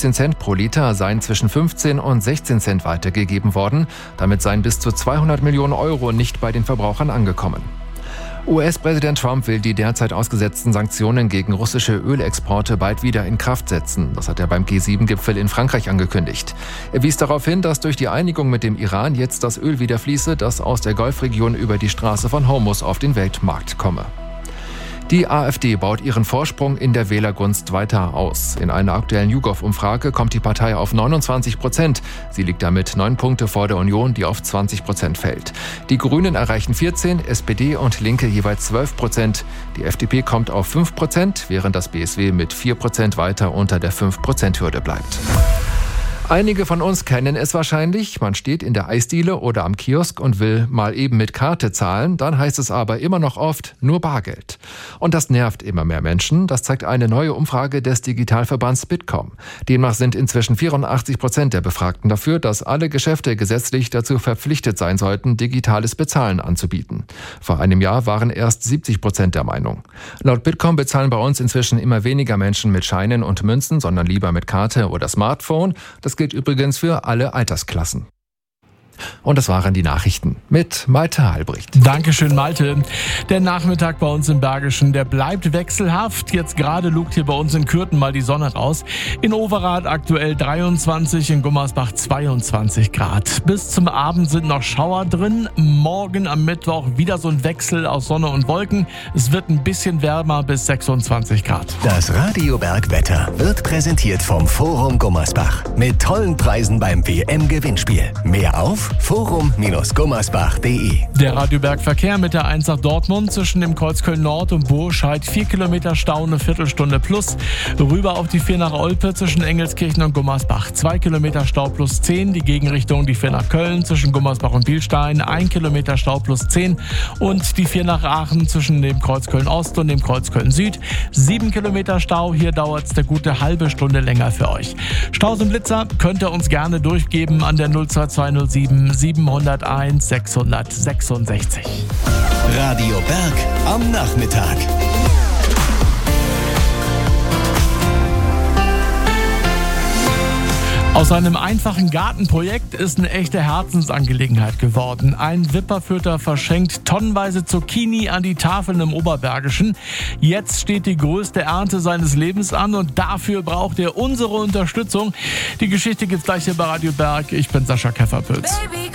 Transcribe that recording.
15 Cent pro Liter seien zwischen 15 und 16 Cent weitergegeben worden. Damit seien bis zu 200 Millionen Euro nicht bei den Verbrauchern angekommen. US-Präsident Trump will die derzeit ausgesetzten Sanktionen gegen russische Ölexporte bald wieder in Kraft setzen. Das hat er beim G7-Gipfel in Frankreich angekündigt. Er wies darauf hin, dass durch die Einigung mit dem Iran jetzt das Öl wieder fließe, das aus der Golfregion über die Straße von Hormuz auf den Weltmarkt komme. Die AfD baut ihren Vorsprung in der Wählergunst weiter aus. In einer aktuellen YouGov-Umfrage kommt die Partei auf 29%. Sie liegt damit 9 Punkte vor der Union, die auf 20% fällt. Die Grünen erreichen 14%, SPD und Linke jeweils 12%. Die FDP kommt auf 5%, während das BSW mit 4% weiter unter der 5%-Hürde bleibt. Einige von uns kennen es wahrscheinlich. Man steht in der Eisdiele oder am Kiosk und will mal eben mit Karte zahlen. Dann heißt es aber immer noch oft nur Bargeld. Und das nervt immer mehr Menschen. Das zeigt eine neue Umfrage des Digitalverbands Bitkom. Demnach sind inzwischen 84% der Befragten dafür, dass alle Geschäfte gesetzlich dazu verpflichtet sein sollten, digitales Bezahlen anzubieten. Vor einem Jahr waren erst 70% der Meinung. Laut Bitkom bezahlen bei uns inzwischen immer weniger Menschen mit Scheinen und Münzen, sondern lieber mit Karte oder Smartphone. Das gilt übrigens für alle Altersklassen. Und das waren die Nachrichten mit Malte Halbricht. Dankeschön, Malte. Der Nachmittag bei uns im Bergischen, der bleibt wechselhaft. Jetzt gerade lugt hier bei uns in Kürten mal die Sonne raus. In Overath aktuell 23, in Gummersbach 22 Grad. Bis zum Abend sind noch Schauer drin. Morgen am Mittwoch wieder so ein Wechsel aus Sonne und Wolken. Es wird ein bisschen wärmer bis 26 Grad. Das Radio Bergwetter wird präsentiert vom Forum Gummersbach. Mit tollen Preisen beim WM-Gewinnspiel. Mehr auf forum-gummersbach.de. Der Radioberg-Verkehr mit der 1 nach Dortmund zwischen dem Kreuz Köln-Nord und Burscheid 4 Kilometer Stau, eine Viertelstunde plus. Rüber auf die 4 nach Olpe zwischen Engelskirchen und Gummersbach 2 Kilometer Stau plus 10. Die Gegenrichtung die 4 nach Köln zwischen Gummersbach und Bielstein 1 Kilometer Stau plus 10. Und die 4 nach Aachen zwischen dem Kreuz Köln-Ost und dem Kreuz Köln-Süd 7 Kilometer Stau. Hier dauert es eine gute halbe Stunde länger für euch. Staus und Blitzer könnt ihr uns gerne durchgeben an der 02207 701 666. Radio Berg am Nachmittag. Aus einem einfachen Gartenprojekt ist eine echte Herzensangelegenheit geworden. Ein Wipperfürther verschenkt tonnenweise Zucchini an die Tafeln im Oberbergischen. Jetzt steht die größte Ernte seines Lebens an und dafür braucht er unsere Unterstützung. Die Geschichte gibt's gleich hier bei Radio Berg. Ich bin Sascha Käferpilz.